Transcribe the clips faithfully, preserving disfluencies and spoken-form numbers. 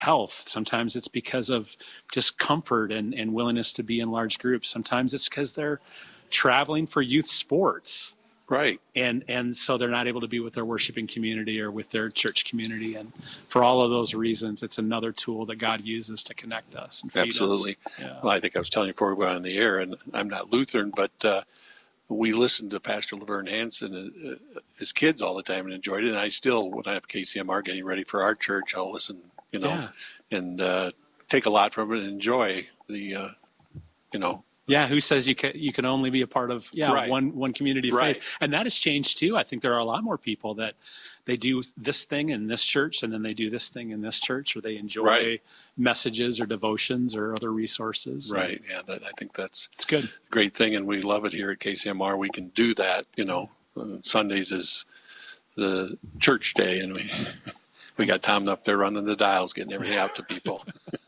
health. Sometimes it's because of just comfort and, and willingness to be in large groups. Sometimes it's because they're traveling for youth sports. Right. And and so they're not able to be with their worshiping community or with their church community. And for all of those reasons, it's another tool that God uses to connect us and feed Absolutely. us. Yeah. Well, I think I was telling you before we went on the air, and I'm not Lutheran, but uh, we listened to Pastor Laverne Hansen uh, as kids all the time and enjoyed it. And I still, when I have K C M R getting ready for our church, I'll listen, you know, Yeah. and uh, take a lot from it and enjoy the, uh, you know, Yeah, who says you can you can only be a part of yeah Right. one one community of Right. faith? And that has changed too. I think there are a lot more people that they do this thing in this church, and then they do this thing in this church, or they enjoy Right. messages or devotions or other resources. Right. Yeah, that, I think that's It's good. a great thing, and we love it here at K C M R. We can do that. You know, uh, Sundays is the church day, and we we got Tom up there running the dials, getting everything out to people.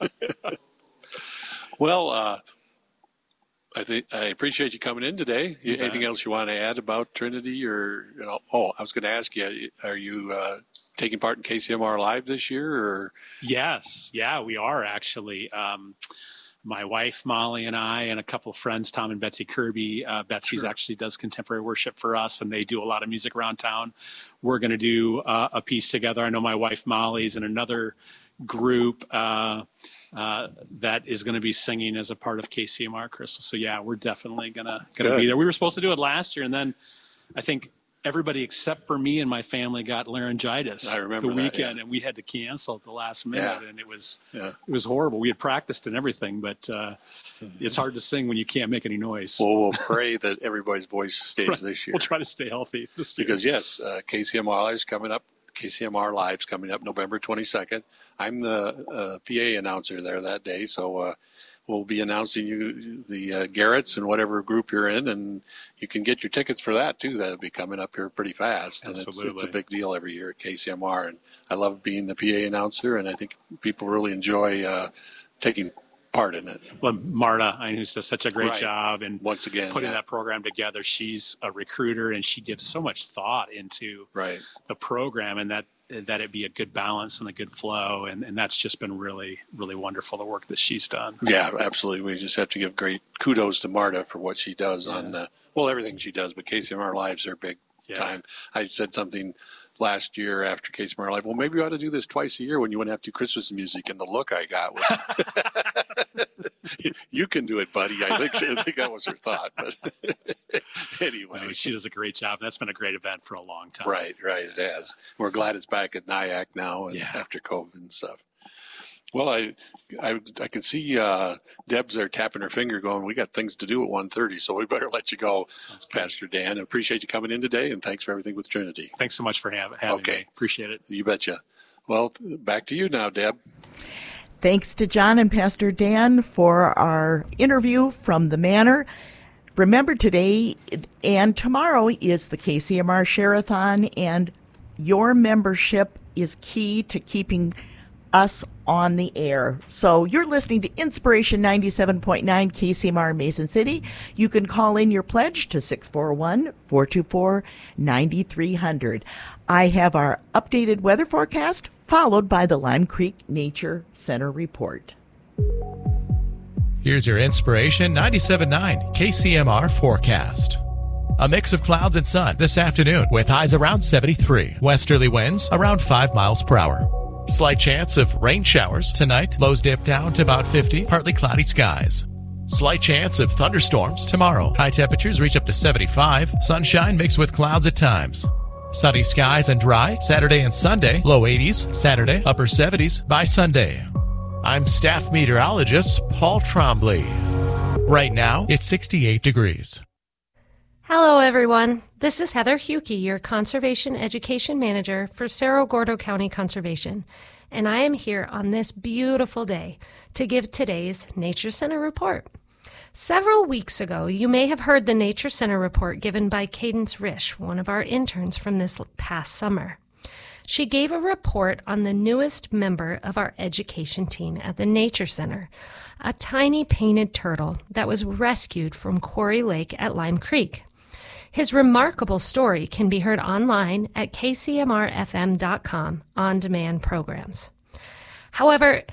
Well, uh, I think I appreciate you coming in today. You Anything bet. else you want to add about Trinity, or you know? Oh, I was going to ask you: are you uh, taking part in K C M R Live this year? Or Yes, yeah, we are actually. Um, my wife Molly and I and a couple of friends, Tom and Betsy Kirby. Uh, Betsy's Sure. actually does contemporary worship for us, and they do a lot of music around town. We're going to do uh, a piece together. I know my wife Molly's in another group uh, uh, that is going to be singing as a part of K C M R Crystal. So yeah, we're definitely gonna gonna Good. be there. We were supposed to do it last year, and then I think everybody except for me and my family got laryngitis I remember the that, weekend, yeah. and we had to cancel at the last minute, Yeah. and it was yeah. it was horrible. We had practiced and everything, but uh, it's hard to sing when you can't make any noise. Well, we'll pray that everybody's voice stays Right. this year. We'll try to stay healthy this year. Because yes, uh, K C M R Live's coming up. K C M R Live's coming up November twenty-second. I'm the uh, P A announcer there that day, so uh, we'll be announcing you the uh, Garrett's and whatever group you're in, and you can get your tickets for that too. That'll be coming up here pretty fast, and it's, it's a Absolutely. big deal every year at K C M R. And I love being the P A announcer, and I think people really enjoy uh, taking part in it. Well, Marta, I know, who does such a great Right. job, and Once again, putting yeah. that program together. She's a recruiter, and she gives so much thought into Right. the program, and that that it be a good balance and a good flow, and, and that's just been really, really wonderful, the work that she's done. Yeah, absolutely. We just have to give great kudos to Marta for what she does Yeah. on, uh, well, everything she does, but K C M R Live's her big Yeah. time. I said something last year after K C M R Live, well, maybe we ought to do this twice a year when you wouldn't have to do Christmas music, and the look I got was, you can do it, buddy. I think, I think that was her thought, but anyway. No, she does a great job. That's been a great event for a long time. Right, right, it has. We're glad it's back at NIAC now and Yeah. after COVID and stuff. Well, I, I, I can see uh, Deb's there tapping her finger going, we got things to do at one thirty, so we better let you go, Sounds good. Pastor Dan. I appreciate you coming in today, and thanks for everything with Trinity. Thanks so much for have, having Okay. me. Appreciate it. You betcha. Well, back to you now, Deb. Thanks to John and Pastor Dan for our interview from the Manor. Remember, today and tomorrow is the K C M R Share-a-thon, and your membership is key to keeping us on the air. So you're listening to Inspiration ninety-seven point nine K C M R Mason City. You can call in your pledge to six four one, four two four, nine three zero zero. I have our updated weather forecast, followed by the Lime Creek Nature Center report. Here's your Inspiration ninety-seven point nine K C M R forecast. A mix of clouds and sun this afternoon with highs around seventy-three. Westerly winds around five miles per hour. Slight chance of rain showers tonight. Lows dip down to about fifty. Partly cloudy skies. Slight chance of thunderstorms tomorrow. High temperatures reach up to seventy-five. Sunshine mixed with clouds at times. Sunny skies and dry Saturday and Sunday. Low eighties Saturday. Upper seventies by Sunday. I'm staff meteorologist Paul Trombley. Right now, it's sixty-eight degrees. Hello, everyone. This is Heather Huckey, your Conservation Education Manager for Cerro Gordo County Conservation, and I am here on this beautiful day to give today's Nature Center report. Several weeks ago, you may have heard the Nature Center report given by Cadence Risch, one of our interns from this past summer. She gave a report on the newest member of our education team at the Nature Center, a tiny painted turtle that was rescued from Quarry Lake at Lime Creek. His remarkable story can be heard online at k c m r f m dot com on-demand programs. However,